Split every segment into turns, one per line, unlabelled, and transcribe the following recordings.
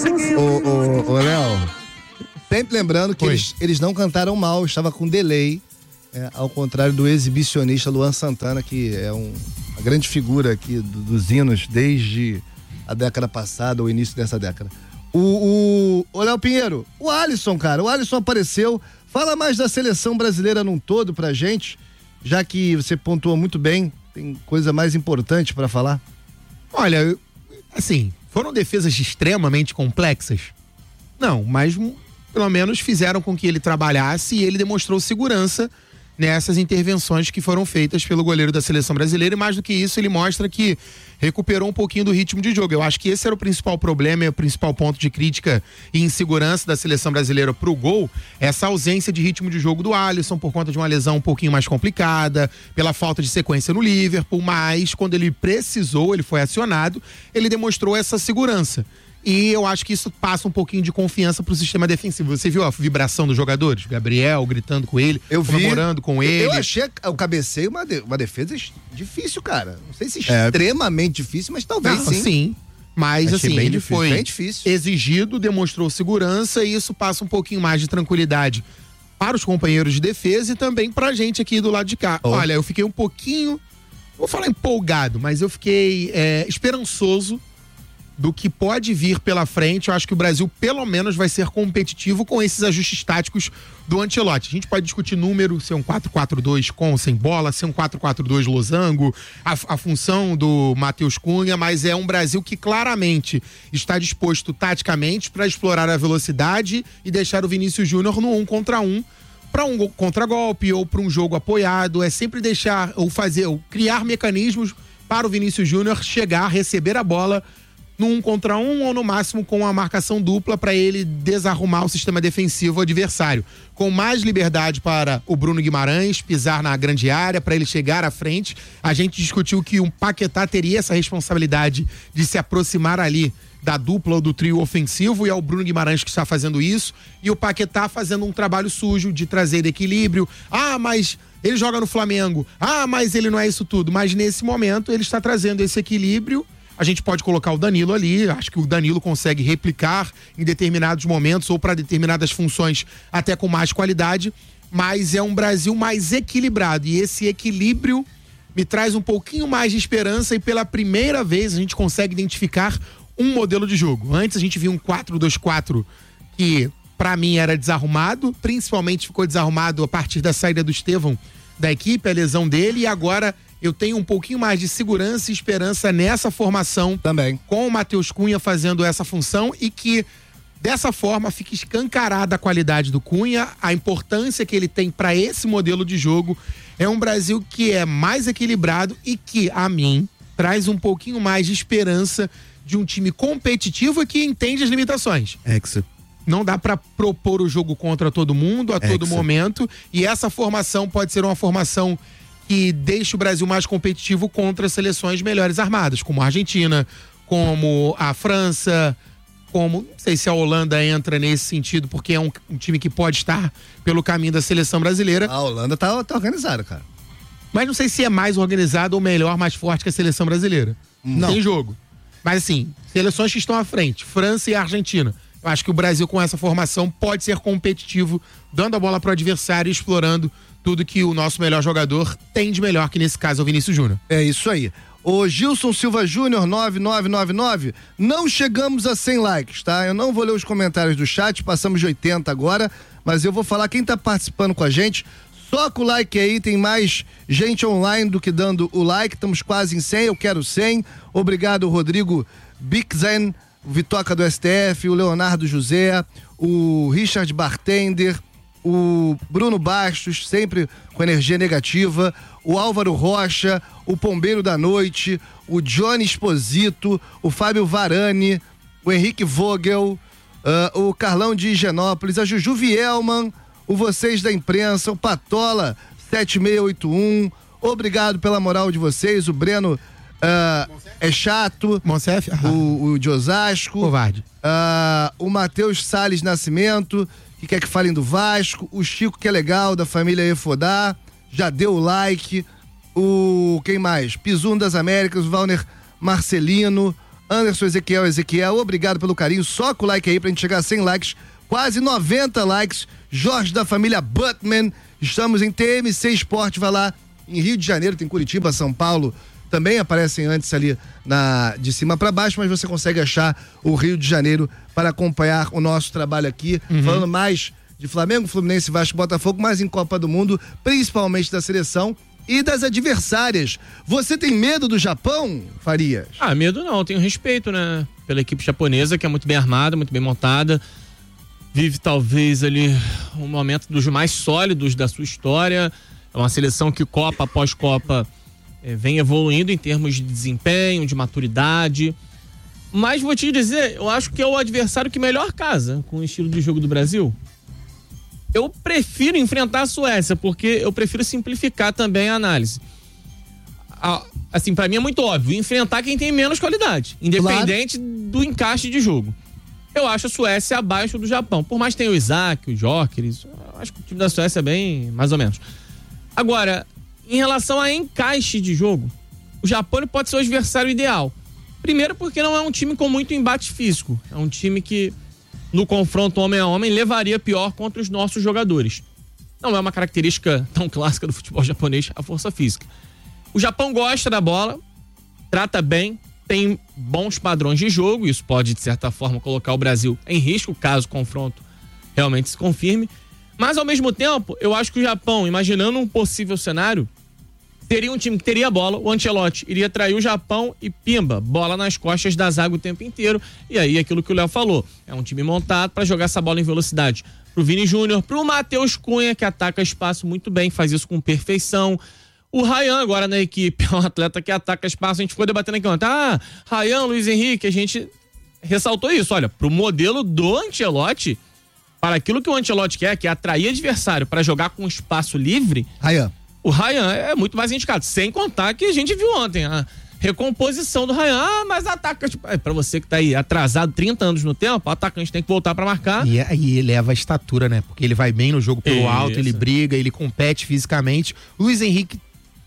Ô, Léo, sempre lembrando que eles não cantaram mal, estava com delay, ao contrário do exibicionista Luan Santana, que é uma grande figura aqui dos hinos desde a década passada, o início dessa década. Ô Léo Pinheiro, o Alisson apareceu. Fala mais da seleção brasileira num todo pra gente, já que você pontuou muito bem, tem coisa mais importante pra falar.
Olha, assim, foram defesas extremamente complexas? Não, mas pelo menos fizeram com que ele trabalhasse e ele demonstrou segurança nessas intervenções que foram feitas pelo goleiro da seleção brasileira, e mais do que isso, ele mostra que recuperou um pouquinho do ritmo de jogo. Eu acho que esse era o principal problema e o principal ponto de crítica e insegurança da seleção brasileira pro gol, essa ausência de ritmo de jogo do Alisson por conta de uma lesão um pouquinho mais complicada, pela falta de sequência no Liverpool, mas quando ele precisou, ele foi acionado, ele demonstrou essa segurança. E eu acho que isso passa um pouquinho de confiança pro sistema defensivo. Você viu a vibração dos jogadores? Gabriel gritando com ele, comemorando com ele.
Eu achei o cabeceio uma defesa difícil, cara. Não sei se extremamente difícil, mas talvez
sim. Mas
achei
assim,
bem
ele
difícil,
foi
bem difícil.
exigido, demonstrou segurança e isso passa um pouquinho mais de tranquilidade para os companheiros de defesa e também pra gente aqui do lado de cá. Olha, eu fiquei um pouquinho, vou falar empolgado, mas eu fiquei esperançoso do que pode vir pela frente. Eu acho que o Brasil pelo menos vai ser competitivo com esses ajustes táticos do Ancelotti. A gente pode discutir número, ser um 4-4-2 com, sem bola, ser um 4-4-2 losango, a função do Matheus Cunha, mas é um Brasil que claramente está disposto taticamente para explorar a velocidade e deixar o Vinícius Júnior no 1 contra 1 para um contragolpe ou para um jogo apoiado. É sempre deixar ou criar mecanismos para o Vinícius Júnior chegar, receber a bola no 1 contra 1 ou no máximo com a marcação dupla para ele desarrumar o sistema defensivo adversário. Com mais liberdade para o Bruno Guimarães pisar na grande área, para ele chegar à frente. A gente discutiu que o Paquetá teria essa responsabilidade de se aproximar ali da dupla ou do trio ofensivo, e é o Bruno Guimarães que está fazendo isso, e o Paquetá fazendo um trabalho sujo de trazer equilíbrio. Mas ele joga no Flamengo. Mas ele não é isso tudo. Mas nesse momento ele está trazendo esse equilíbrio. A gente pode colocar o Danilo ali, acho que o Danilo consegue replicar em determinados momentos ou para determinadas funções até com mais qualidade, mas é um Brasil mais equilibrado e esse equilíbrio me traz um pouquinho mais de esperança e pela primeira vez a gente consegue identificar um modelo de jogo. Antes a gente via um 4-2-4 que para mim era desarrumado, principalmente ficou desarrumado a partir da saída do Estevão da equipe, a lesão dele, e agora eu tenho um pouquinho mais de segurança e esperança nessa formação
também,
com o Matheus Cunha fazendo essa função, e que dessa forma fica escancarada a qualidade do Cunha, a importância que ele tem para esse modelo de jogo. É um Brasil que é mais equilibrado e que, a mim, traz um pouquinho mais de esperança de um time competitivo e que entende as limitações. Não dá para propor o jogo contra todo mundo a todo momento, e essa formação pode ser uma formação que deixa o Brasil mais competitivo contra seleções melhores armadas, como a Argentina, como a França, como, não sei se a Holanda entra nesse sentido, porque é um time que pode estar pelo caminho da seleção brasileira.
A Holanda tá organizada, cara.
Mas não sei se é mais organizado ou melhor, mais forte que a seleção brasileira. Não tem jogo. Mas assim, seleções que estão à frente, França e Argentina. Eu acho que o Brasil com essa formação pode ser competitivo, dando a bola para o adversário e explorando tudo que o nosso melhor jogador tem de melhor, que nesse caso é o Vinícius Júnior.
É isso aí. O Gilson Silva Júnior, 9999, não chegamos a 100 likes, tá? Eu não vou ler os comentários do chat, passamos de 80 agora, mas eu vou falar quem tá participando com a gente. Soca o like aí, tem mais gente online do que dando o like, estamos quase em 100, eu quero 100. Obrigado, Rodrigo Bixen, o Vitoca do STF, o Leonardo José, o Richard Bartender, o Bruno Bastos, sempre com energia negativa, o Álvaro Rocha, o Pombeiro da Noite, o Johnny Esposito, o Fábio Varane, o Henrique Vogel, o Carlão de Higienópolis, a Juju Vielman, o Vocês da Imprensa, o Patola 7681, obrigado pela moral de vocês, o Breno é chato,
Monsef,
o de Osasco,
covarde,
o Matheus Salles Nascimento, que quer que falem do Vasco, o Chico, que é legal, da família Efodá, já deu o like, quem mais? Pizuno das Américas, o Valner Marcelino, Anderson Ezequiel, obrigado pelo carinho, soca o like aí pra gente chegar a 100 likes, quase 90 likes. Jorge da família Butman, estamos em TMC Esporte, vai lá em Rio de Janeiro, tem Curitiba, São Paulo, também aparecem antes ali de cima para baixo, mas você consegue achar o Rio de Janeiro para acompanhar o nosso trabalho aqui, falando mais de Flamengo, Fluminense, Vasco, Botafogo, mas em Copa do Mundo, principalmente da seleção e das adversárias. Você tem medo do Japão, Farias?
Medo não, tenho respeito, né, pela equipe japonesa, que é muito bem armada, muito bem montada, vive talvez ali um momento dos mais sólidos da sua história, é uma seleção que Copa após Copa vem evoluindo em termos de desempenho, de maturidade, mas vou te dizer, eu acho que é o adversário que melhor casa com o estilo de jogo do Brasil. Eu prefiro enfrentar a Suécia, porque eu prefiro simplificar também a análise. Assim, pra mim é muito óbvio, enfrentar quem tem menos qualidade, independente do encaixe de jogo. Eu acho a Suécia abaixo do Japão, por mais que tenha o Isaac, o Gyökeres, eu acho que o time da Suécia é bem, mais ou menos. Agora, em relação a encaixe de jogo, o Japão pode ser o adversário ideal. Primeiro porque não é um time com muito embate físico, é um time que no confronto homem a homem levaria pior contra os nossos jogadores. Não é uma característica tão clássica do futebol japonês a força física. O Japão gosta da bola, trata bem, tem bons padrões de jogo, isso pode de certa forma colocar o Brasil em risco caso o confronto realmente se confirme, mas ao mesmo tempo eu acho que o Japão, imaginando um possível cenário, teria um time que teria a bola, o Ancelotti iria trair o Japão e pimba, bola nas costas da zaga o tempo inteiro, e aí aquilo que o Léo falou, é um time montado para jogar essa bola em velocidade pro Vini Júnior, pro Matheus Cunha, que ataca espaço muito bem, faz isso com perfeição. O Ryan agora na equipe é um atleta que ataca espaço, a gente ficou debatendo aqui ontem, Ryan, Luiz Henrique, a gente ressaltou isso, olha, pro modelo do Ancelotti, para aquilo que o Ancelotti quer, que é atrair adversário para jogar com espaço livre, o Ryan é muito mais indicado, sem contar que a gente viu ontem a recomposição do Ryan, mas ataca, pra você que tá aí atrasado 30 anos no tempo, o atacante tem que voltar pra marcar.
E ele leva a estatura, né? Porque ele vai bem no jogo pelo alto, ele briga, ele compete fisicamente. Luiz Henrique,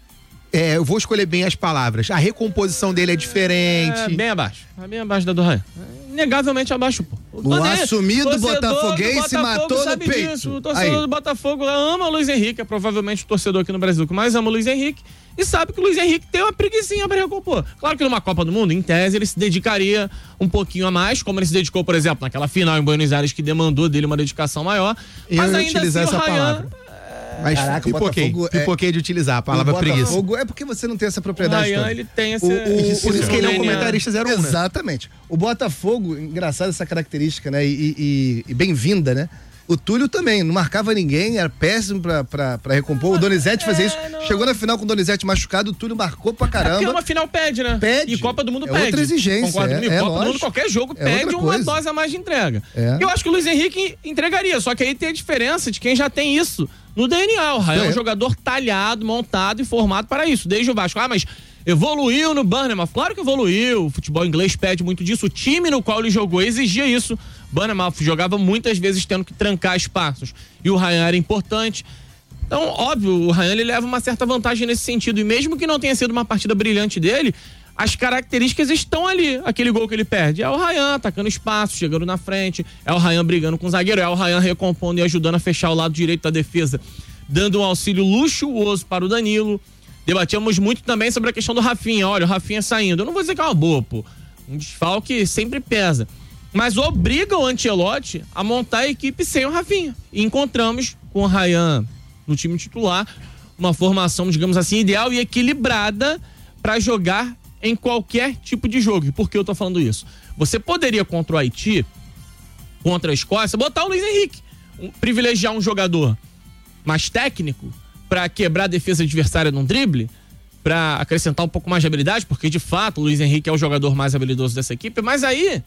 eu vou escolher bem as palavras, a recomposição dele é diferente.
Bem abaixo da do Ryan. Inegavelmente abaixo, pô.
O assumido botafoguense matou no peito.
Disso. O torcedor do Botafogo ama o Luiz Henrique, é provavelmente o torcedor aqui no Brasil que mais ama o Luiz Henrique, e sabe que o Luiz Henrique tem uma preguicinha pra recompor. Claro que numa Copa do Mundo, em tese, ele se dedicaria um pouquinho a mais, como ele se dedicou, por exemplo, naquela final em Buenos Aires, que demandou dele uma dedicação maior. Mas ainda
utilizar
assim,
essa palavra. Mas
caraca,
pipoquei de utilizar a palavra preguiça.
É porque você não tem essa propriedade.
O Ryan, ele tem esse...
Por isso que ele é um comentarista 01, né?
Exatamente. O Botafogo, engraçado essa característica, né? E bem-vinda, né? O Túlio também, não marcava ninguém, era péssimo pra recompor. O Donizete fazia isso. Chegou na final com o Donizete machucado, o Túlio marcou pra caramba.
Porque uma final pede, né?
Pede.
E Copa do Mundo pede.
Outra exigência.
Concordo comigo? Copa do Mundo, qualquer jogo pede uma dose a mais de entrega. Eu acho que o Luiz Henrique entregaria, só que aí tem a diferença de quem já tem isso no DNA. O Ryan é um jogador talhado, montado e formado para isso, desde o Vasco. Mas evoluiu no Bournemouth? Claro que evoluiu. O futebol inglês pede muito disso. O time no qual ele jogou exigia isso. Bournemouth jogava muitas vezes tendo que trancar espaços. E o Ryan era importante. Então, óbvio, o Ryan ele leva uma certa vantagem nesse sentido. E mesmo que não tenha sido uma partida brilhante dele, as características estão ali. Aquele gol que ele perde é o Ryan atacando espaço, chegando na frente, é o Ryan brigando com o zagueiro, é o Ryan recompondo e ajudando a fechar o lado direito da defesa, dando um auxílio luxuoso para o Danilo. Debatíamos muito também sobre a questão do Rafinha. Olha, o Rafinha saindo. Eu não vou dizer que é uma boa, pô. Um desfalque sempre pesa. Mas obriga o Ancelotti a montar a equipe sem o Rafinha. E encontramos com o Ryan no time titular uma formação, digamos assim, ideal e equilibrada para jogar em qualquer tipo de jogo. E por que eu tô falando isso? Você poderia contra o Haiti, contra a Escócia, botar o Luiz Henrique, privilegiar um jogador mais técnico para quebrar a defesa adversária num drible, para acrescentar um pouco mais de habilidade, porque de fato o Luiz Henrique é o jogador mais habilidoso dessa equipe, mas aí,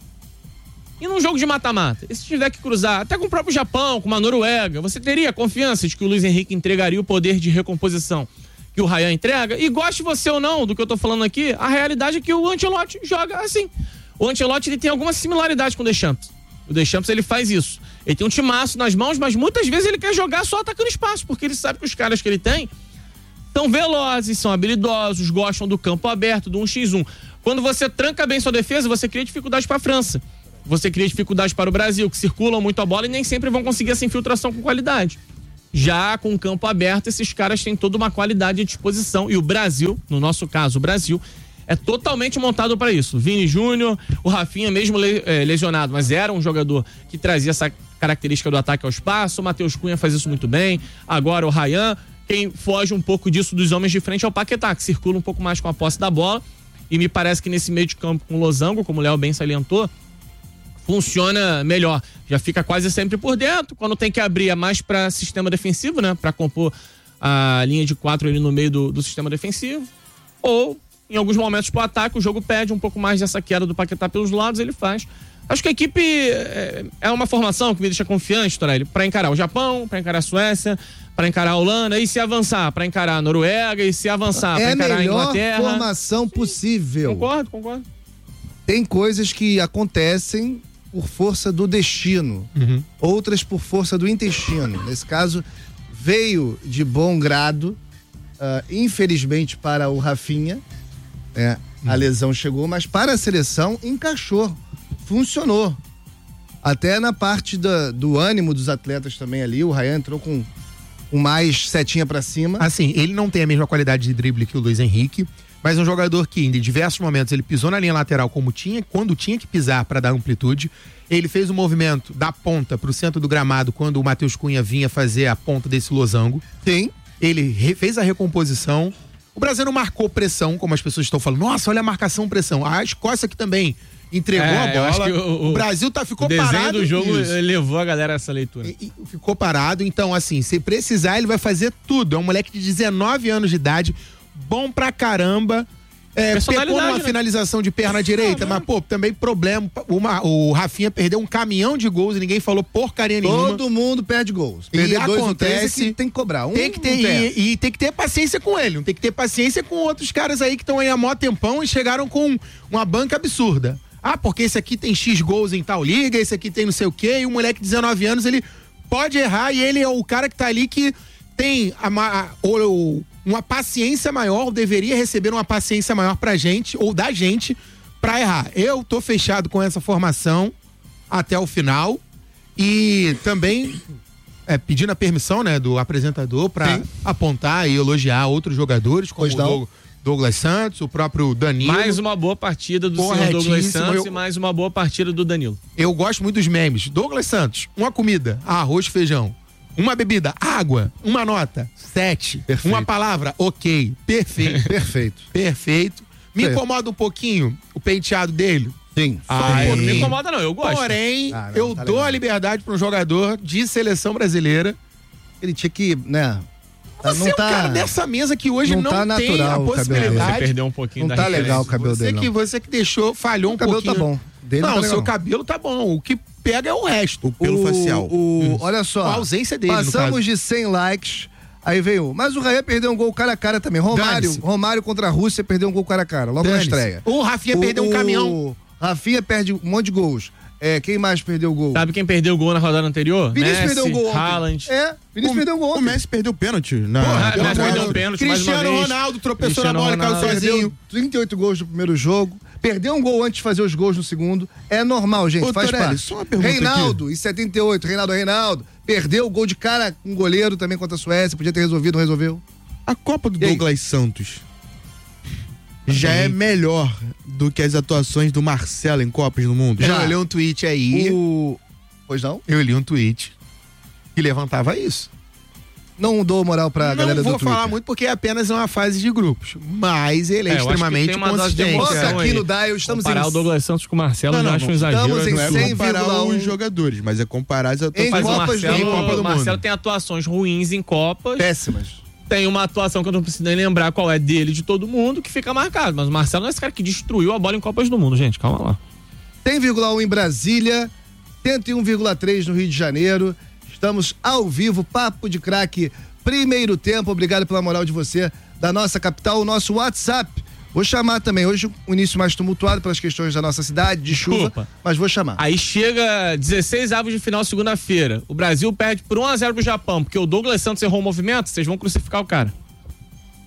e num jogo de mata-mata, e se tiver que cruzar, até com o próprio Japão, com uma Noruega, você teria confiança de que o Luiz Henrique entregaria o poder de recomposição que o Ryan entrega? E goste você ou não do que eu tô falando aqui, a realidade é que o Ancelotti joga assim. O Ancelotti ele tem alguma similaridade com o Deschamps. O Deschamps ele faz isso. Ele tem um timaço nas mãos, mas muitas vezes ele quer jogar só atacando espaço, porque ele sabe que os caras que ele tem são velozes, são habilidosos, gostam do campo aberto, do 1x1. Quando você tranca bem sua defesa, você cria dificuldade para a França. Você cria dificuldade para o Brasil, que circulam muito a bola e nem sempre vão conseguir essa infiltração com qualidade. Já com o campo aberto, esses caras têm toda uma qualidade à disposição. E o Brasil, no nosso caso, o Brasil, é totalmente montado para isso. Vini Júnior, o Rafinha, mesmo lesionado, mas era um jogador que trazia essa característica do ataque ao espaço. O Matheus Cunha faz isso muito bem. Agora o Ryan. Quem foge um pouco disso dos homens de frente é o Paquetá, que circula um pouco mais com a posse da bola. E me parece que nesse meio de campo com o losango, como o Léo bem salientou, funciona melhor. Já fica quase sempre por dentro. Quando tem que abrir é mais para sistema defensivo, né? Para compor a linha de 4 ali no meio do sistema defensivo. Ou, em alguns momentos pro ataque, o jogo pede um pouco mais dessa queda do Paquetá pelos lados, ele faz. Acho que a equipe é uma formação que me deixa confiante, Torelli, para encarar o Japão, para encarar a Suécia, para encarar a Holanda, e se avançar, para encarar a Noruega, e se avançar, para encarar a Inglaterra.
É a melhor formação possível.
Concordo.
Tem coisas que acontecem por força do destino, outras por força do intestino. Nesse caso, veio de bom grado, infelizmente para o Rafinha, a lesão chegou, mas para a seleção encaixou, funcionou. Até na parte do ânimo dos atletas também ali, o Ryan entrou com mais setinha pra cima.
Assim, ele não tem a mesma qualidade de drible que o Luiz Henrique, mas é um jogador que em diversos momentos ele pisou na linha lateral quando tinha que pisar para dar amplitude. Ele fez o movimento da ponta pro centro do gramado quando o Matheus Cunha vinha fazer a ponta desse losango.
Sim.
Ele fez a recomposição. O Brasil não marcou pressão, como as pessoas estão falando. Nossa, olha a marcação pressão. A Escócia que também entregou a bola. O Brasil ficou parado. O
desenho do jogo levou a galera a essa leitura.
E ficou parado. Então, assim, se precisar, ele vai fazer tudo. É um moleque de 19 anos de idade, bom pra caramba. Pegou numa finalização de perna direita, mas, pô, também problema. O Rafinha perdeu um caminhão de gols e ninguém falou porcaria nenhuma.
Todo mundo perde gols.
Perder dois ou três
que tem que cobrar.
Tem que ter, e tem que ter paciência com ele. Não tem que ter paciência com outros caras aí que estão aí há mó tempão e chegaram com uma banca absurda. Ah, porque esse aqui tem X gols em tal liga, esse aqui tem não sei o quê, e o moleque de 19 anos, ele pode errar e ele é o cara que tá ali que tem uma paciência maior, ou deveria receber uma paciência maior pra gente, ou da gente, pra errar. Eu tô fechado com essa formação até o final e também pedindo a permissão, né, do apresentador pra apontar e elogiar outros jogadores, como o Douglas Santos, o próprio Danilo.
Mais uma boa partida do senhor Douglas Santos e mais uma boa partida do Danilo.
Eu gosto muito dos memes. Douglas Santos, uma comida, arroz, feijão. Uma bebida, água. Uma nota, 7.
Perfeito.
Uma palavra, ok. Perfeito. Perfeito. Me incomoda um pouquinho o penteado dele.
Sim.
Não me incomoda não, eu gosto.
Porém, eu dou a liberdade para um jogador de seleção brasileira.
Ele tinha que, né...
Você é um cara dessa mesa que hoje não
tá
tem
natural,
a possibilidade.
Você perdeu um pouquinho
não
da
tá legal o cabelo dele, não.
Você que deixou, falhou um pouquinho.
O cabelo tá bom. Dele
não,
tá
o seu
legal.
cabelo tá bom. O que pega é o resto.
O pelo facial.
Olha só.
A ausência dele,
passamos de 100 likes, aí veio. Mas o Ryan perdeu um gol cara a cara também. Romário contra a Rússia perdeu um gol cara a cara, logo na estreia.
O Rafinha perdeu um caminhão.
O Rafinha perde um monte de gols. Quem mais perdeu o gol?
Sabe quem perdeu o gol na rodada anterior?
Vinícius perdeu o gol ontem.
Haaland.
Vinícius perdeu o gol ontem.
O Messi perdeu o pênalti.
Perdeu o pênalti mais uma
Cristiano
vez.
Ronaldo tropeçou na bola e caiu sozinho.
Perdeu 38 gols no primeiro jogo. Perdeu um gol antes de fazer os gols no segundo. É normal, gente.
Ô,
faz
Torelli,
parte.
só uma pergunta
Reinaldo, em 78. Reinaldo. Perdeu o gol de cara com um goleiro também contra a Suécia. Podia ter resolvido, não resolveu.
A Copa do Douglas Santos já é melhor do que as atuações do Marcelo em Copas do Mundo?
Eu li um tweet aí.
Pois não?
Eu li um tweet que levantava isso.
Não dou moral pra galera do Twitter.
Não vou falar muito porque é apenas uma fase de grupos, mas ele é extremamente consistente.
Bota aqui no Dial, estamos
comparar o Douglas Santos com o Marcelo, eu acho um exagero.
Estamos em
Não é comparar
100,1
os jogadores, mas é comparar as atuações.
Em Copas do Mundo.
O Marcelo tem atuações ruins em Copas.
Péssimas.
Tem uma atuação que eu não preciso nem lembrar qual é dele, de todo mundo, que fica marcado. Mas o Marcelo não é esse cara que destruiu a bola em Copas do Mundo, gente. Calma lá.
100,1 em Brasília, 101,3 no Rio de Janeiro. Estamos ao vivo, Papo de Craque, primeiro tempo. Obrigado pela moral de você, da nossa capital, o nosso WhatsApp. Vou chamar também, hoje um início mais tumultuado pelas questões da nossa cidade, de chuva, mas vou chamar.
Aí chega 16 avos de final segunda-feira. O Brasil perde por 1-0 pro Japão, porque o Douglas Santos errou o movimento, vocês vão crucificar o cara.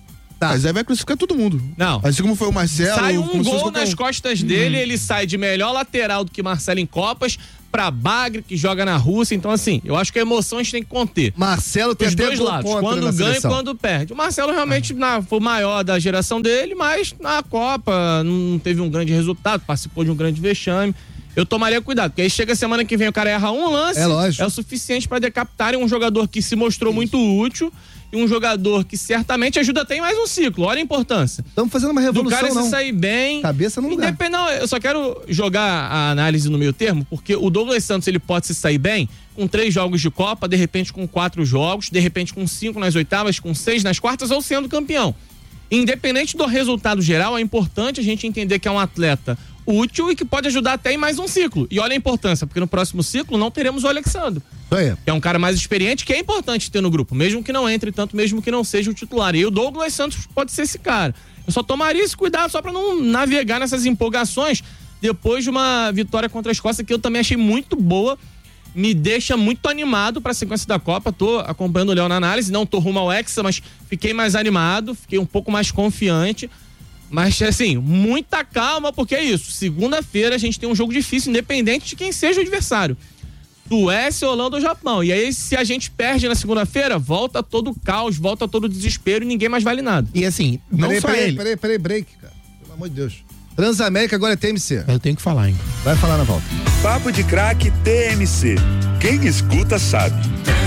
Tá.
Mas aí vai classificar todo mundo.
Não.
Assim como foi o Marcelo.
Sai um
como se fosse
gol
qualquer
nas
um.
costas dele, ele sai de melhor lateral do que Marcelo em Copas pra Bagre, que joga na Rússia. Então, assim, eu acho que a emoção a gente tem que conter.
Marcelo tem
Os
até
dois
gol
lados,
contra
quando
na
ganha e
seleção.
quando perde. O Marcelo realmente foi o maior da geração dele, mas na Copa não teve um grande resultado, participou de um grande vexame. Eu tomaria cuidado, porque aí chega a semana que vem o cara erra um lance, é o suficiente para decapitarem um jogador que se mostrou muito útil e um jogador que certamente ajuda até em mais um ciclo. Olha a importância.
Estamos fazendo uma revolução,
do cara
não.
se sair bem.
Cabeça no lugar.
Não, eu só quero jogar a análise no meio termo, porque o Douglas Santos ele pode se sair bem com 3 jogos de Copa, de repente com 4 jogos, de repente com 5 nas oitavas, com 6 nas quartas ou sendo campeão. Independente do resultado geral, é importante a gente entender que é um atleta útil e que pode ajudar até em mais um ciclo. E olha a importância, porque no próximo ciclo não teremos o Alexandre. Que é um cara mais experiente, que é importante ter no grupo, mesmo que não entre tanto, mesmo que não seja o titular. E o Douglas Santos pode ser esse cara. Eu só tomaria esse cuidado só pra não navegar nessas empolgações depois de uma vitória contra a Escócia, que eu também achei muito boa, me deixa muito animado pra sequência da Copa. Tô acompanhando o Léo na análise, não tô rumo ao Hexa, mas fiquei mais animado, fiquei um pouco mais confiante. Mas, assim, muita calma, porque é isso. Segunda-feira a gente tem um jogo difícil, independente de quem seja o adversário. Suécia, Holanda ou Japão. E aí, se a gente perde na segunda-feira, volta todo o caos, volta todo o desespero e ninguém mais vale nada.
E assim, não só ele.
Peraí, break, cara. Pelo amor de Deus. Transamérica agora é TMC.
Eu tenho que falar, hein?
Vai falar na volta.
Papo de Craque TMC. Quem escuta sabe.